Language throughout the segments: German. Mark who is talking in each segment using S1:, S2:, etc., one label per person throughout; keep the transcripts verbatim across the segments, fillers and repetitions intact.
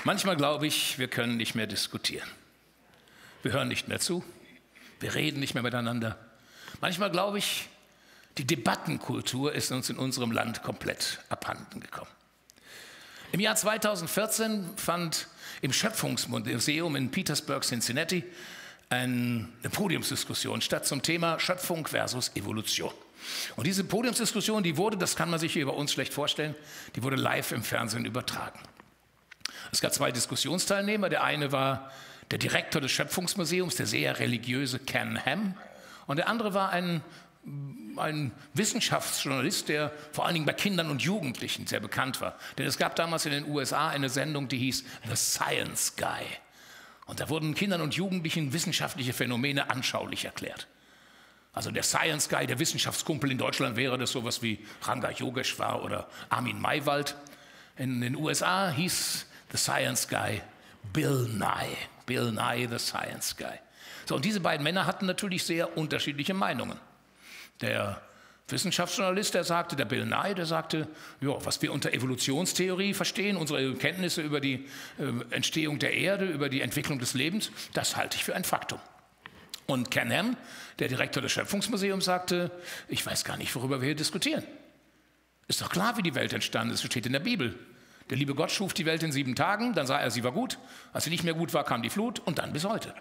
S1: Manchmal glaube ich, wir können nicht mehr diskutieren. Wir hören nicht mehr zu, wir reden nicht mehr miteinander. Manchmal glaube ich, die Debattenkultur ist uns in unserem Land komplett abhanden gekommen. Im Jahr zweitausendvierzehn fand im Schöpfungsmuseum in Petersburg, Cincinnati, eine Podiumsdiskussion statt zum Thema Schöpfung versus Evolution. Und diese Podiumsdiskussion, die wurde, das kann man sich hier bei uns schlecht vorstellen, die wurde live im Fernsehen übertragen. Es gab zwei Diskussionsteilnehmer. Der eine war der Direktor des Schöpfungsmuseums, der sehr religiöse Ken Ham. Und der andere war ein, ein Wissenschaftsjournalist, der vor allen Dingen bei Kindern und Jugendlichen sehr bekannt war. Denn es gab damals in den U S A eine Sendung, die hieß The Science Guy. Und da wurden Kindern und Jugendlichen wissenschaftliche Phänomene anschaulich erklärt. Also der Science Guy, der Wissenschaftskumpel in Deutschland wäre das sowas wie Ranga Yogeshwar oder Armin Maywald. In den U S A hieß The Science Guy Bill Nye. Bill Nye, the Science Guy. So, und diese beiden Männer hatten natürlich sehr unterschiedliche Meinungen. Der Wissenschaftsjournalist, der sagte, der Bill Nye, der sagte, ja, was wir unter Evolutionstheorie verstehen, unsere Kenntnisse über die äh, Entstehung der Erde, über die Entwicklung des Lebens, das halte ich für ein Faktum. Und Ken Ham, der Direktor des Schöpfungsmuseums, sagte, ich weiß gar nicht, worüber wir hier diskutieren. Ist doch klar, wie die Welt entstanden ist, das steht in der Bibel. Der liebe Gott schuf die Welt in sieben Tagen, dann sah er, sie war gut. Als sie nicht mehr gut war, kam die Flut und dann bis heute.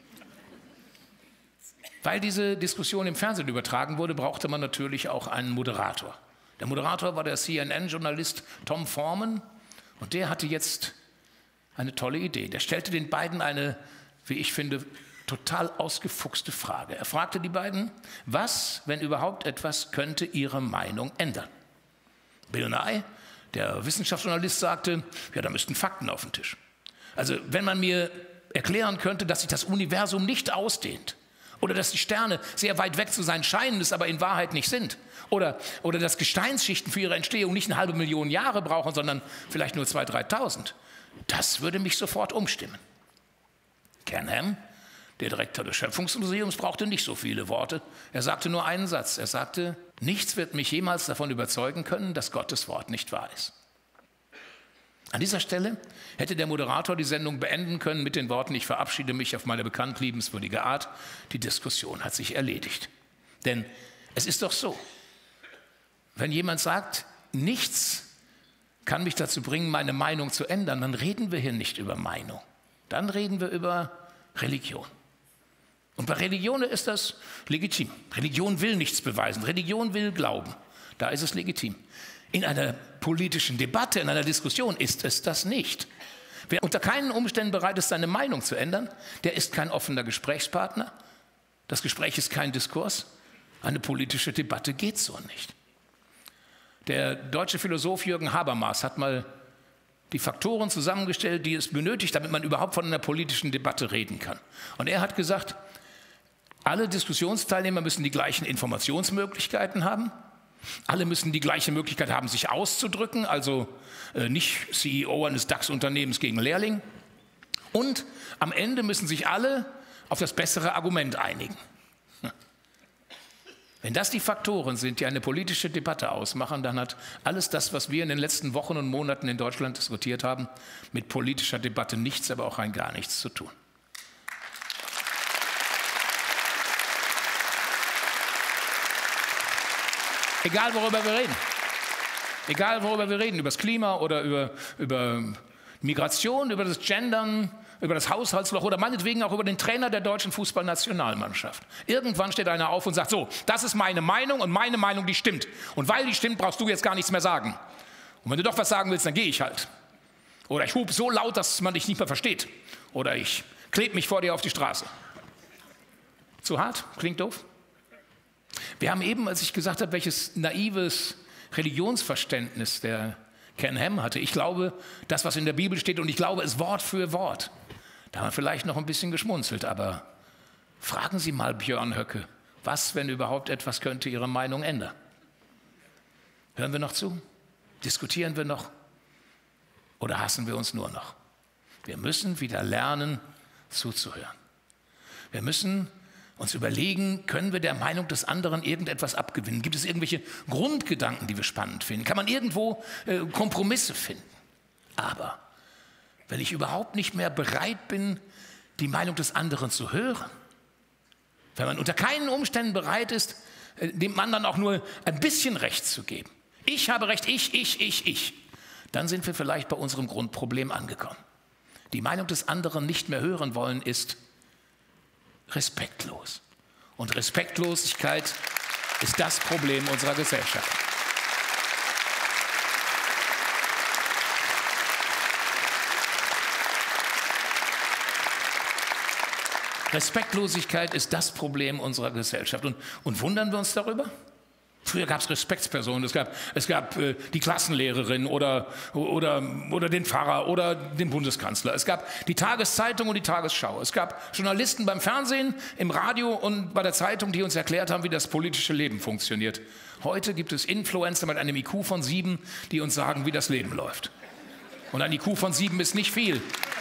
S1: Weil diese Diskussion im Fernsehen übertragen wurde, brauchte man natürlich auch einen Moderator. Der Moderator war der C N N-Journalist Tom Foreman und der hatte jetzt eine tolle Idee. Der stellte den beiden eine, wie ich finde, total ausgefuchste Frage. Er fragte die beiden, was, wenn überhaupt etwas, könnte ihre Meinung ändern? Bill Nye, der Wissenschaftsjournalist, sagte, ja, da müssten Fakten auf den Tisch. Also wenn man mir erklären könnte, dass sich das Universum nicht ausdehnt oder dass die Sterne sehr weit weg zu sein scheinen, es aber in Wahrheit nicht sind oder, oder dass Gesteinsschichten für ihre Entstehung nicht eine halbe Million Jahre brauchen, sondern vielleicht nur zweitausend, dreitausend, das würde mich sofort umstimmen. Ken Ham, der Direktor des Schöpfungsmuseums, brauchte nicht so viele Worte. Er sagte nur einen Satz. Er sagte, nichts wird mich jemals davon überzeugen können, dass Gottes Wort nicht wahr ist. An dieser Stelle hätte der Moderator die Sendung beenden können mit den Worten, ich verabschiede mich auf meine bekannt liebenswürdige Art. Die Diskussion hat sich erledigt. Denn es ist doch so, wenn jemand sagt, nichts kann mich dazu bringen, meine Meinung zu ändern, dann reden wir hier nicht über Meinung. Dann reden wir über Religion. Und bei Religion ist das legitim. Religion will nichts beweisen. Religion will glauben. Da ist es legitim. In einer politischen Debatte, in einer Diskussion ist es das nicht. Wer unter keinen Umständen bereit ist, seine Meinung zu ändern, der ist kein offener Gesprächspartner. Das Gespräch ist kein Diskurs. Eine politische Debatte geht so nicht. Der deutsche Philosoph Jürgen Habermas hat mal die Faktoren zusammengestellt, die es benötigt, damit man überhaupt von einer politischen Debatte reden kann. Und er hat gesagt, alle Diskussionsteilnehmer müssen die gleichen Informationsmöglichkeiten haben. Alle müssen die gleiche Möglichkeit haben, sich auszudrücken, also äh, nicht C E O eines DAX-Unternehmens gegen Lehrling. Und am Ende müssen sich alle auf das bessere Argument einigen. Wenn das die Faktoren sind, die eine politische Debatte ausmachen, dann hat alles das, was wir in den letzten Wochen und Monaten in Deutschland diskutiert haben, mit politischer Debatte nichts, aber auch rein gar nichts zu tun. Egal, worüber wir reden. Egal, worüber wir reden, über das Klima oder über, über Migration, über das Gendern, über das Haushaltsloch oder meinetwegen auch über den Trainer der deutschen Fußballnationalmannschaft. Irgendwann steht einer auf und sagt, so, das ist meine Meinung und meine Meinung, die stimmt. Und weil die stimmt, brauchst du jetzt gar nichts mehr sagen. Und wenn du doch was sagen willst, dann gehe ich halt. Oder ich hupe so laut, dass man dich nicht mehr versteht. Oder ich klebe mich vor dir auf die Straße. Zu hart? Klingt doof? Wir haben eben, als ich gesagt habe, welches naives Religionsverständnis der Ken Ham hatte. Ich glaube, das, was in der Bibel steht, und ich glaube es Wort für Wort. Da haben wir vielleicht noch ein bisschen geschmunzelt, aber fragen Sie mal Björn Höcke, was, wenn überhaupt etwas, könnte Ihre Meinung ändern? Hören wir noch zu? Diskutieren wir noch? Oder hassen wir uns nur noch? Wir müssen wieder lernen, zuzuhören. Wir müssen uns überlegen, können wir der Meinung des anderen irgendetwas abgewinnen? Gibt es irgendwelche Grundgedanken, die wir spannend finden? Kann man irgendwo äh, Kompromisse finden? Aber Wenn ich überhaupt nicht mehr bereit bin, die Meinung des anderen zu hören. Wenn man unter keinen Umständen bereit ist, dem anderen auch nur ein bisschen Recht zu geben. Ich habe Recht, ich, ich, ich, ich. Dann sind wir vielleicht bei unserem Grundproblem angekommen. Die Meinung des anderen nicht mehr hören wollen, ist respektlos. Und Respektlosigkeit ist das Problem unserer Gesellschaft. Respektlosigkeit ist das Problem unserer Gesellschaft. Und, und wundern wir uns darüber? Früher gab es Respektspersonen, es gab, es gab äh, die Klassenlehrerin oder, oder, oder den Pfarrer oder den Bundeskanzler. Es gab die Tageszeitung und die Tagesschau. Es gab Journalisten beim Fernsehen, im Radio und bei der Zeitung, die uns erklärt haben, wie das politische Leben funktioniert. Heute gibt es Influencer mit einem I Q von sieben, die uns sagen, wie das Leben läuft. Und ein I Q von sieben ist nicht viel.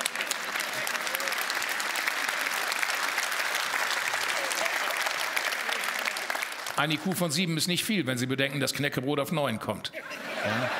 S1: Ein I Q von sieben ist nicht viel, wenn Sie bedenken, dass Knäckebrot auf neun kommt. Ja.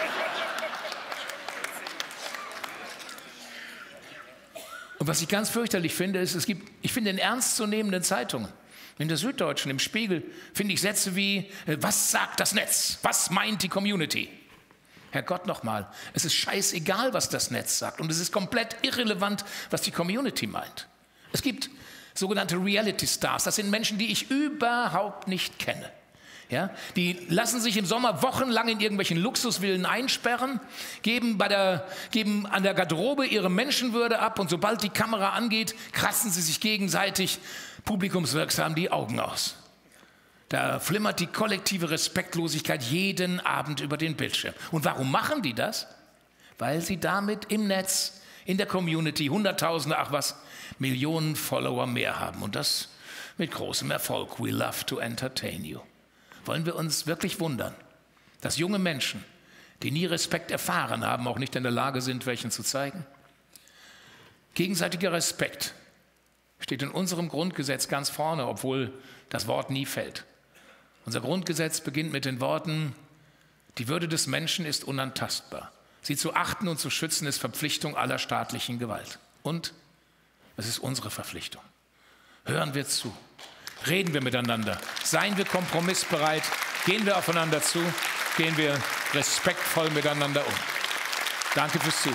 S1: Und was ich ganz fürchterlich finde, ist, es gibt, ich finde in ernstzunehmenden Zeitungen, in der Süddeutschen, im Spiegel, finde ich Sätze wie, was sagt das Netz? Was meint die Community? Herrgott nochmal, es ist scheißegal, was das Netz sagt. Und es ist komplett irrelevant, was die Community meint. Es gibt sogenannte Reality Stars, das sind Menschen, die ich überhaupt nicht kenne. Ja, die lassen sich im Sommer wochenlang in irgendwelchen Luxusvillen einsperren, geben, bei der, geben an der Garderobe ihre Menschenwürde ab und sobald die Kamera angeht, kratzen sie sich gegenseitig publikumswirksam die Augen aus. Da flimmert die kollektive Respektlosigkeit jeden Abend über den Bildschirm. Und warum machen die das? Weil sie damit im Netz, in der Community, Hunderttausende, ach was, Millionen Follower mehr haben. Und das mit großem Erfolg. We love to entertain you. Wollen wir uns wirklich wundern, dass junge Menschen, die nie Respekt erfahren haben, auch nicht in der Lage sind, welchen zu zeigen? Gegenseitiger Respekt steht in unserem Grundgesetz ganz vorne, obwohl das Wort nie fällt. Unser Grundgesetz beginnt mit den Worten, die Würde des Menschen ist unantastbar. Sie zu achten und zu schützen ist Verpflichtung aller staatlichen Gewalt. Und es ist unsere Verpflichtung. Hören wir zu. Reden wir miteinander. Seien wir kompromissbereit. Gehen wir aufeinander zu. Gehen wir respektvoll miteinander um. Danke fürs Zuhören.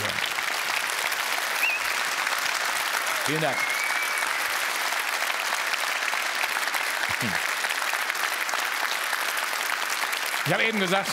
S1: Vielen Dank. Ich habe eben gesagt,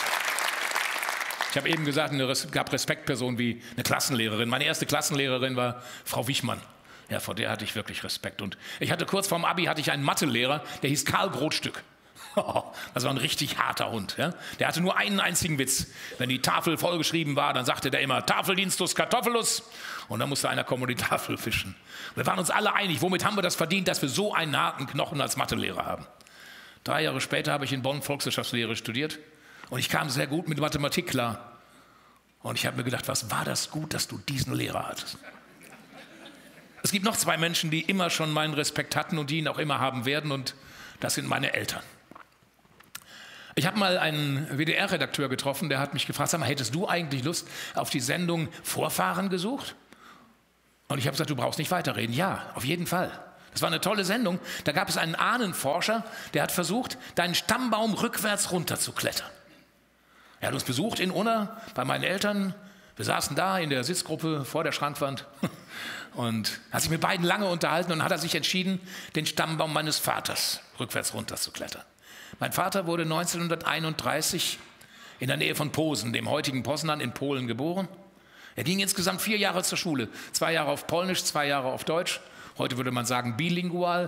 S1: ich habe eben gesagt, es gab Respektpersonen wie eine Klassenlehrerin. Meine erste Klassenlehrerin war Frau Wichmann. Ja, vor der hatte ich wirklich Respekt. Und ich hatte kurz vorm Abi hatte ich einen Mathelehrer, der hieß Karl Brotstück. Das war ein richtig harter Hund. Ja? Der hatte nur einen einzigen Witz. Wenn die Tafel vollgeschrieben war, dann sagte der immer Tafeldienstus Kartoffelus. Und dann musste einer kommen und die Tafel fischen. Wir waren uns alle einig, womit haben wir das verdient, dass wir so einen harten Knochen als Mathelehrer haben. Drei Jahre später habe ich in Bonn Volkswirtschaftslehre studiert. Und ich kam sehr gut mit Mathematik klar. Und ich habe mir gedacht, was war das gut, dass du diesen Lehrer hattest. Es gibt noch zwei Menschen, die immer schon meinen Respekt hatten und die ihn auch immer haben werden, und das sind meine Eltern. Ich habe mal einen W D R-Redakteur getroffen, der hat mich gefragt, sag mal, hättest du eigentlich Lust auf die Sendung Vorfahren gesucht? Und ich habe gesagt, du brauchst nicht weiterreden. Ja, auf jeden Fall. Das war eine tolle Sendung. Da gab es einen Ahnenforscher, der hat versucht, deinen Stammbaum rückwärts runter zu klettern. Er hat uns besucht in Unna bei meinen Eltern. Wir saßen da in der Sitzgruppe vor der Schrankwand und hat sich mit beiden lange unterhalten und hat er sich entschieden, den Stammbaum meines Vaters rückwärts runter zu klettern. Mein Vater wurde neunzehnhunderteinunddreißig in der Nähe von Posen, dem heutigen Poznan in Polen, geboren. Er ging insgesamt vier Jahre zur Schule, zwei Jahre auf Polnisch, zwei Jahre auf Deutsch. Heute würde man sagen bilingual.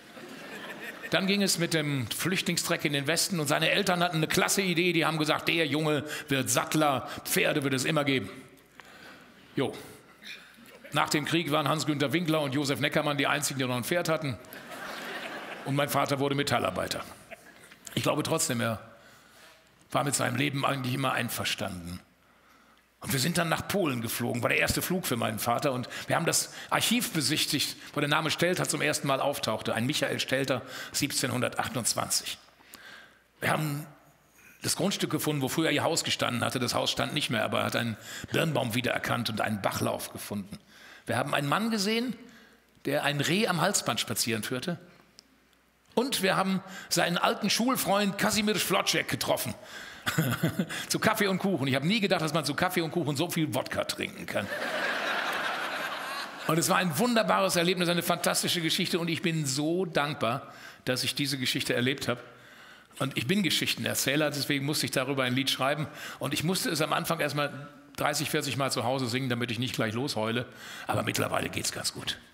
S1: Dann ging es mit dem Flüchtlingstreck in den Westen und seine Eltern hatten eine klasse Idee. Die haben gesagt, der Junge wird Sattler, Pferde wird es immer geben. Jo. Nach dem Krieg waren Hans-Günter Winkler und Josef Neckermann die einzigen, die noch ein Pferd hatten. Und mein Vater wurde Metallarbeiter. Ich glaube trotzdem, er war mit seinem Leben eigentlich immer einverstanden. Und wir sind dann nach Polen geflogen, war der erste Flug für meinen Vater. Und wir haben das Archiv besichtigt, wo der Name Stelter zum ersten Mal auftauchte. Ein Michael Stelter, siebzehnhundertachtundzwanzig. Wir haben das Grundstück gefunden, wo früher ihr Haus gestanden hatte. Das Haus stand nicht mehr, aber er hat einen Birnbaum wiedererkannt und einen Bachlauf gefunden. Wir haben einen Mann gesehen, der ein Reh am Halsband spazieren führte. Und wir haben seinen alten Schulfreund Kasimir Flotschek getroffen. Zu Kaffee und Kuchen. Ich habe nie gedacht, dass man zu Kaffee und Kuchen so viel Wodka trinken kann. Und es war ein wunderbares Erlebnis, eine fantastische Geschichte. Und ich bin so dankbar, dass ich diese Geschichte erlebt habe. Und ich bin Geschichtenerzähler, deswegen musste ich darüber ein Lied schreiben. Und ich musste es am Anfang erst mal dreißig, vierzig Mal zu Hause singen, damit ich nicht gleich losheule. Aber mittlerweile geht es ganz gut.